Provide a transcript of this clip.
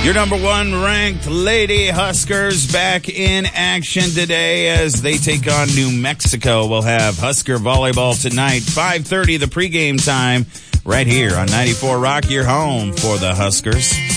Your number one ranked Lady Huskers back in action today as they take on New Mexico. We'll have Husker volleyball tonight, 5:30 the pregame time, right here on 94 Rock, your home for the Huskers.